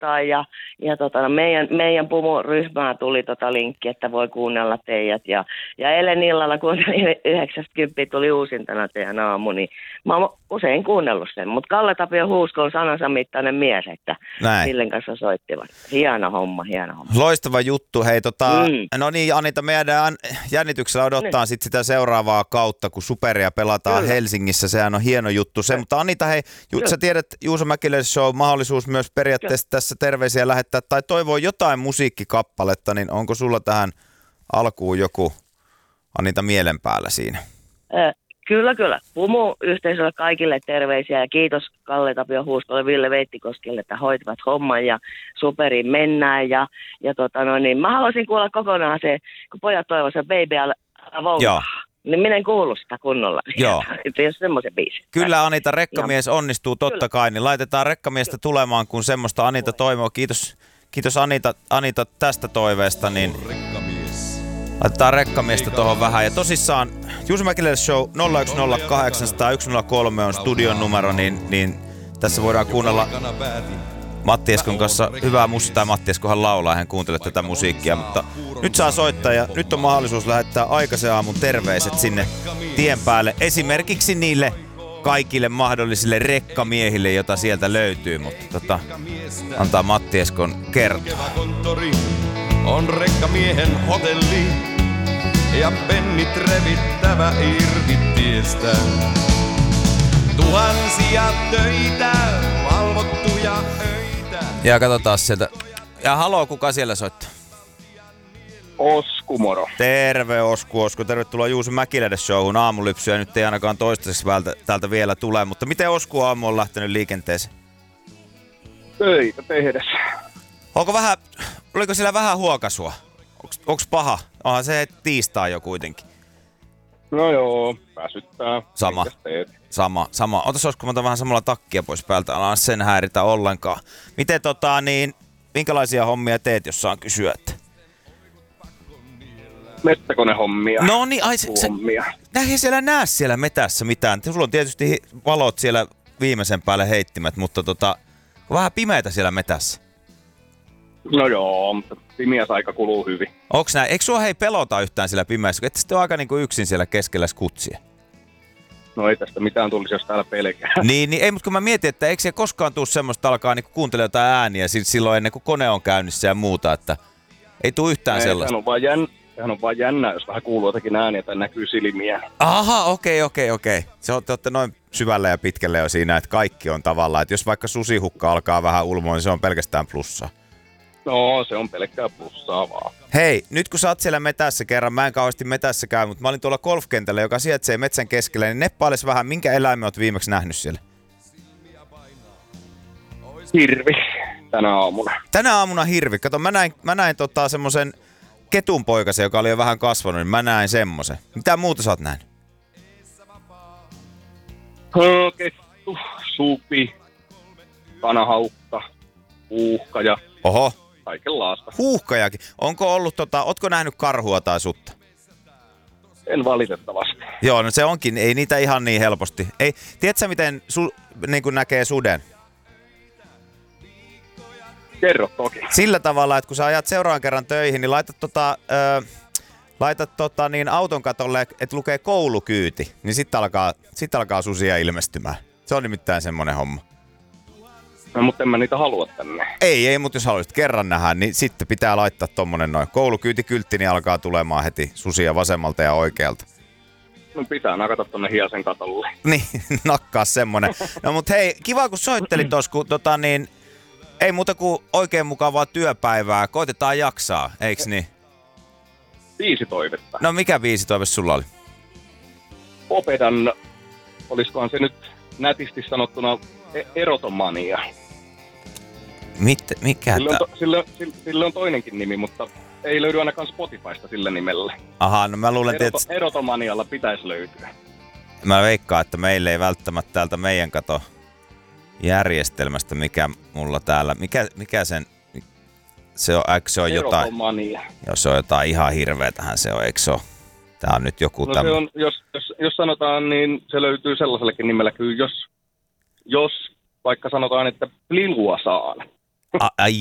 odottaa ja meidän Pumu-ryhmään tuli linkki, että voi kuunnella teidät ja eilen illalla kuuntelin 90 tuli uusintana teidän aamu, niin mä oon usein kuunnellut sen, mutta Kalle Tapio Huusko on sanansa mittainen mies, että Villen kanssa soittivat. Hieno homma. Loistava juttu. Hei, no niin, Anita, meidän jännityksellä odottaa sitten sitä seuraavaa kautta, kun Superia pelataan Helsingissä. Sehän on hieno juttu se. Mutta Anita, hei, sä tiedät Juuso Mäkiläisen show, mahdollisuus myös periaatteessa tässä terveisiä lähettää tai toivoo jotain musiikkikappaletta, niin onko sulla tähän alkuun joku, Anita, mielen päällä siinä? Kyllä. Pumu-yhteisölle kaikille terveisiä ja kiitos Kalle Tapio Huuskolle, Ville Veittikoskelle, että hoitivat homman ja Superiin mennään. Niin mä haluaisin kuulla kokonaan se, kun pojat toivovat se Baby Avoga. Niin minä en kuullut sitä kunnolla. Joo. Jos semmoisen biisin. Kyllä Anita, rekkamies onnistuu totta kai, niin laitetaan rekkamiestä tulemaan, kun semmoista Anita toivoo. Kiitos Anita tästä toiveesta, niin laitetaan rekkamiestä tuohon vähän. Ja tosissaan Juuso Mäkiläisen show 010800103 on studion numero, niin tässä voidaan kuunnella Matti Eskon kanssa hyvää musiikkia, tai Matti Eskohan laulaa, hän kuuntelee tätä musiikkia, mutta nyt saa soittaa ja nyt on mahdollisuus lähettää aikaisen aamun terveiset sinne tien päälle, esimerkiksi niille kaikille mahdollisille rekkamiehille, jota sieltä löytyy, mutta antaa Matti Eskon kertoa. On rekkamiehen hotelli ja pennit revittävä irti tiestä. Tuhansia töitä, valvottuja öitä. Ja katsotaan sieltä. Ja haloo, kuka siellä soittaa? Osku, moro. Terve Osku. Tervetuloa Juuso Mäkiläisen showhun. Aamulypsyä nyt ei ainakaan toistaiseksi täältä vielä tule. Mutta miten Osku aamu on lähtenyt liikenteeseen? Töitä tehdessä. Oliko siellä vähän huokasua? Onks paha? Onhan se tiistai jo kuitenkin. No joo, väsyttää. Sama. Otas Osku, mä otan vähän samalla takkia pois päältä. Alan sen häiritä ollenkaan. Miten minkälaisia hommia teet, jos saan kysyä? Mettäkonehommia. No niin, näin siellä näe siellä metässä mitään. Sulla on tietysti valot siellä viimeisen päälle heittimet, mutta vähän pimeätä siellä metässä. No joo, mutta pimeässä aika kuluu hyvin. Onks näin? Eikö sua pelota yhtään siellä pimeässä? Ette sitten ole aika yksin siellä keskellä skutsia? No ei tästä mitään tulisi, jos täällä pelkää. Niin, ei, mutta kun mä mietin, että eikö se koskaan tule semmoista alkaa kuuntelemaan jotain ääniä silloin ennen kuin kone on käynnissä ja muuta, että ei tule yhtään sellaista. Sehän on vaan jännä, jos vähän kuuluu jotakin ääniä tai näkyy silmiä. Aha, okei. Te olette noin syvälle ja pitkälle jo siinä, että kaikki on tavallaan, että jos vaikka susihukka alkaa vähän ulmoa, niin se on pelkästään plussaa. No, se on pelkkää plussaa vaan. Hei, nyt kun sä oot siellä metässä kerran, mä en kauheasti metässä käy, mutta mä olin tuolla golfkentällä, joka sijaitsee metsän keskellä, niin neppailes vähän, minkä eläimen oot viimeksi nähnyt siellä? Hirvi, tänä aamuna. Tänä aamuna hirvi. Kato, mä näin semmosen ketunpoikasen, joka oli jo vähän kasvanut, niin mä näin semmosen. Mitä muuta sä oot nähnyt? Kettu, supi, kanahaukka, huuhkaja. Oho. Kaikenlaista. Huuhkajakin. Onko ollut ootko nähnyt karhua tai sutta? En valitettavasti. Joo, no se onkin. Ei niitä ihan niin helposti. Ei, tiedätkö miten niin kuin näkee suden? Kerro toki. Sillä tavalla, että kun sä ajat seuraavan kerran töihin, niin laitat auton katolle, että lukee koulukyyti, niin sitten alkaa susia ilmestymään. Se on nimittäin semmonen homma. No, mutta en mä niitä halua tänne. Ei, mutta jos haluaisit kerran nähdä, niin sitten pitää laittaa tommonen noin koulukyytikyltti, niin alkaa tulemaan heti susia vasemmalta ja oikealta. No pitää nakata tonne Hiasen katolle. Niin, nakkaa semmonen. No mut hei, kiva kun soittelit tos, kun ei muuta kuin oikein mukavaa työpäivää. Koitetaan jaksaa, eiks niin? 5 toivetta. No mikä 5 toive sulla oli? Opetan, oliskohan se nyt nätisti sanottuna erotomania. Mikä sille on toinenkin nimi, mutta ei löydy ainakaan Spotifysta sillä nimellä. Aha, no mä luulen, että erotomanialla pitäisi löytyä. Mä veikkaan, että meille ei välttämättä täältä meidän järjestelmästä, mikä mulla täällä, mikä se on, eikö se on jotain? Erotomania. Joo, se on jotain ihan hirveetähän se on, eikö se ole? Tää on nyt joku se on, jos sanotaan, niin se löytyy sellaisellekin nimellä, kyllä jos vaikka sanotaan, että plilua saan. Ai